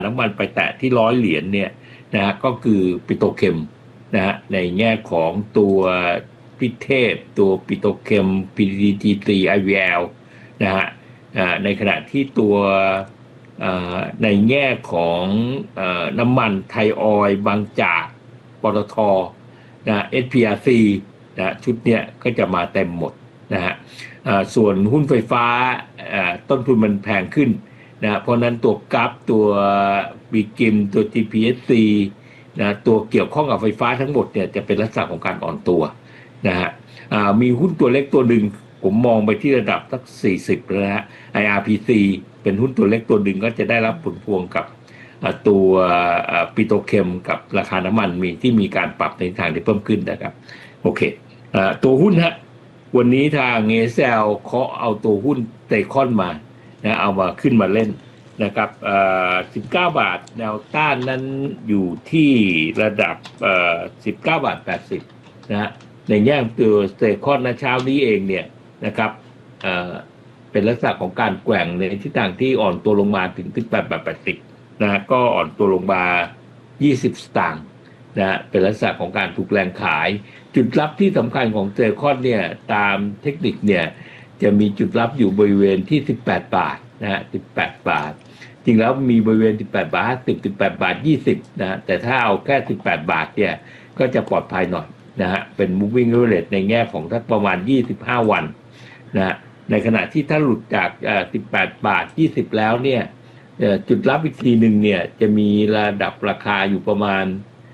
น้ำมันไปแตะที่100 เหรียญเนี่ยนะฮะก็คือปิโตรเคมนะฮะในแง่ของตัวพิเทพตัวปิโตรเคม PTT IVL นะฮะในขณะที่ตัวในแง่ของน้ำมันไทยออยล์บางจากปตทนะ SPRC นะชุดเนี้ยก็จะมาเต็มหมดนะฮะส่วนหุ้นไฟฟ้าต้นทุนมันแพงขึ้นนะเพราะนั้นตัวกราฟตัวบีกิมตัว GPSC นะตัวเกี่ยวข้องกับไฟฟ้าทั้งหมดเนี่ยจะเป็นลักษณะของการอ่อนตัวนะฮะมีหุ้นตัวเล็กตัวหนึ่งผมมองไปที่ระดับสัก40แล้วฮะ IRPC เป็นหุ้นตัวเล็กตัวหนึ่งก็จะได้รับผลพวงกับตัวปิโตรเคมกับราคาน้ำมันมีการปรับในทางที่เพิ่มขึ้นนะครับโอเคตัวหุ้นฮะวันนี้ทางเอเซลเขาเอาตัวหุ้นไตคอนมานะเอามาขึ้นมาเล่นนะครับ19 บาทแนวต้านนั้นอยู่ที่ระดับ19 บาท 80นะฮะในแง่ตัวไตคอนนะเช้านี้เองเนี่ยนะครับเป็นลักษณะของการแกว่งในทิศทางที่อ่อนตัวลงมาถึง18 บาท 80นะก็อ่อนตัวลงมา20 สตางค์นะเป็นลักษณะของการถูกแรงขายจุดรับที่สำคัญของไตคอนเนี่ยตามเทคนิคเนี่ยจะมีจุดรับอยู่บริเวณที่18 บาทนะฮะ18 บาทจริงแล้วมีบริเวณ18 บาท 50 18 บาท 20นะแต่ถ้าเอาแค่18 บาทเนี่ยก็จะปลอดภัยหน่อยนะฮะเป็น moving average ในแง่ของทักประมาณ25 วันนะในขณะที่ถ้าหลุดจาก18 บาท 20แล้วเนี่ยจุดรับอีกทีหนึ่งเนี่ยจะมีระดับราคาอยู่ประมาณ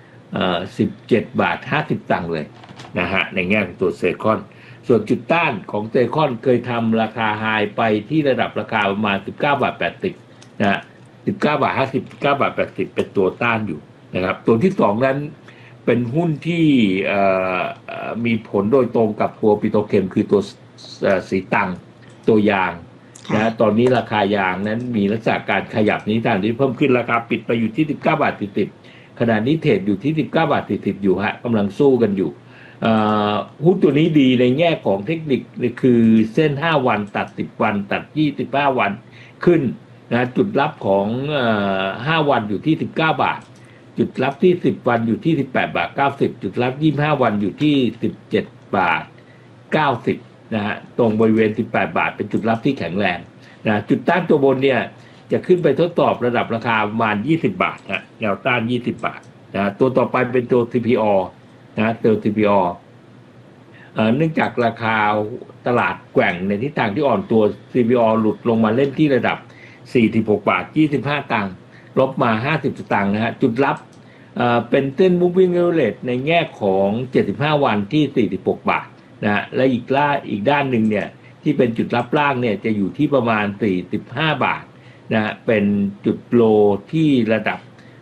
17 บาท 50 สตางค์เลยนะฮะในแง่ของตัวเซคอนส่วนจุดต้านของเซคอนเคยทำราคาไฮไปที่ระดับราคาประมาณ19 บาท 80นะ19 บาท 50 19 บาท 80เป็นตัวต้านอยู่นะครับตัวที่สองนั้นเป็นหุ้นที่มีผลโดยตรงกับตัวปิโตรเคมคือตัวสีตังตัวยางนะตอนนี้ราคายางนั้นมีลักษณะการขยับนี้ทางที่เพิ่มขึ้นราคาปิดไปอยู่ที่19 บาท 40ขณะนี้เทรดอยู่ที่19 บาท 40อยู่ฮะกำลังสู้กันอยู่หุ้นตัวนี้ดีในแง่ของเทคนิคคือเส้น5 วันตัด10 วันตัด25 วันขึ้นนะจุดรับของ5 วันอยู่ที่19 บาทจุดรับที่10 วันอยู่ที่18 บาท 90จุดรับ25 วันอยู่ที่17 บาท 90นะฮะตรงบริเวณ18 บาทเป็นจุดรับที่แข็งแรงนะจุดต้านตัวบนเนี่ยจะขึ้นไปทดสอบระดับราคาประมาณ20 บาทนะแนวต้าน20 บาทนะตัวต่อไปเป็นตัว CPO นะตัว CPO เนื่องจากราคาตลาดแกว่งในทิศทางที่อ่อนตัว CPO หลุดลงมาเล่นที่ระดับ46 บาท 25 ตังค์ลบมา50 สตางค์นะฮะจุดรับเป็นเส้น moving average ในแง่ของ75 วันที่46 บาทนะและอีกด้านหนึ่งเนี่ยที่เป็นจุดรับล่างเนี่ยจะอยู่ที่ประมาณ45 บาทนะเป็นจุดโลที่ระดับ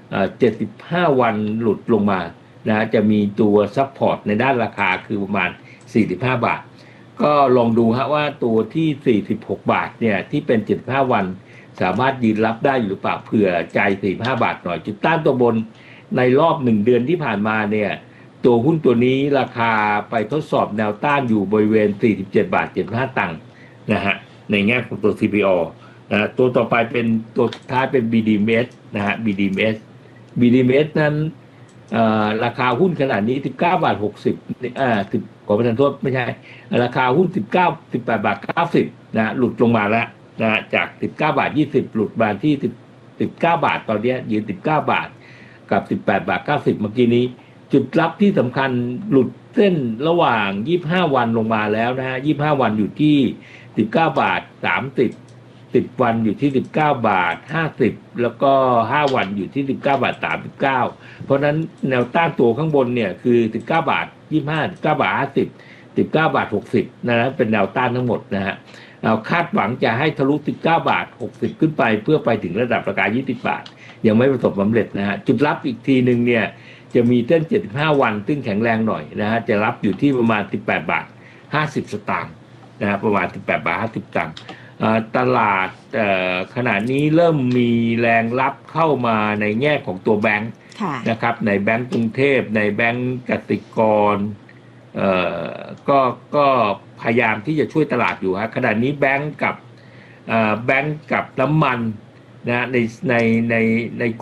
75 วันหลุดลงมานะจะมีตัวซัพพอร์ตในด้านราคาคือประมาณ45 บาทก็ลองดูฮะว่าตัวที่46 บาทเนี่ยที่เป็น75 วันสามารถยืนรับได้หรือเปล่าเผื่อใจ45 บาทหน่อยจุดต้านตัวบนในรอบ1 เดือนที่ผ่านมาเนี่ยตัวหุ้นตัวนี้ราคาไปทดสอบแนวต้านอยู่บริเวณ47 บาท 75 ตังค์นะฮะในแง่ของตัว CPO ตัวต่อไปเป็นตัวท้ายเป็น BDMs นะฮะ BDMs นั้นราคาหุ้นขนาดนี้19 บาท 6010ขอประทานโทษไม่ใช่ราคาหุ้น18 บาท 90นะหลุดลงมาแล้วนะจาก19 บาท 20หลุดมาที่19 บาทตอนนี้ยืน19 บาทกับ18 บาท 90เมื่อกี้นี้จุดรับที่สำคัญหลุดเส้นระหว่าง25 วันลงมาแล้วนะฮะ25 วันอยู่ที่19 บาท 30 10 วันอยู่ที่19 บาท 50แล้วก็5 วันอยู่ที่19 บาท 39เพราะนั้นแนวต้านตัวข้างบนเนี่ยคือ19 บาท 25 19 บาท 50 19 บาท 60นะเป็นแนวต้านทั้งหมดนะฮะคาดหวังจะให้ทะลุ19 บาท 60ขึ้นไปเพื่อไปถึงระดับราคา20 บาทยังไม่ประสบความสำเร็จนะฮะจุดรับอีกทีนึงเนี่ยจะมีเส้น75 วันซึ่งแข็งแรงหน่อยนะฮะจะรับอยู่ที่ประมาณ18 บาท 50 สตางค์นะฮะประมาณ18 บาท 50 สตางค์ตลาดขณะนี้เริ่มมีแรงรับเข้ามาในแง่ของตัวแบงค์นะครับในแบงก์กรุงเทพในแบงก์กสิกรก็พยายามที่จะช่วยตลาดอยู่ฮะขณะนี้แบงก์กับน้ำมันนะใน